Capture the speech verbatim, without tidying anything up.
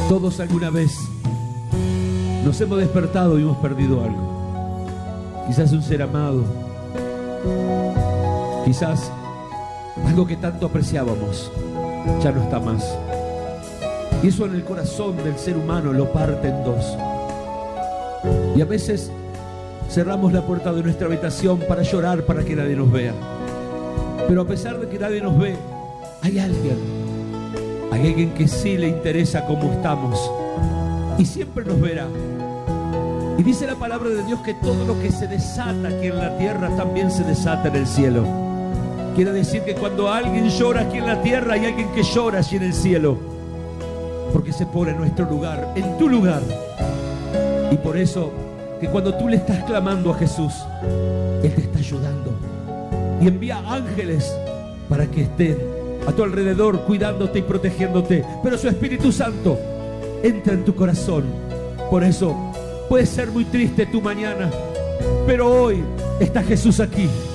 Todos alguna vez nos hemos despertado y hemos perdido algo. Quizás un ser amado, quizás algo que tanto apreciábamos ya no está más. Y eso en el corazón del ser humano lo parte en dos. Y a veces cerramos la puerta de nuestra habitación para llorar, para que nadie nos vea. Pero a pesar de que nadie nos ve, hay alguien, hay alguien que sí le interesa cómo estamos y siempre nos verá. Y dice la palabra de Dios que todo lo que se desata aquí en la tierra también se desata en el cielo. Quiere decir que cuando alguien llora aquí en la tierra, hay alguien que llora allí en el cielo, porque se pone en nuestro lugar, en tu lugar. Y por eso que cuando tú le estás clamando a Jesús, Él te está ayudando y envía ángeles para que estén a tu alrededor cuidándote y protegiéndote. Pero su Espíritu Santo entra en tu corazón. Por eso puede ser muy triste tu mañana, pero hoy está Jesús aquí.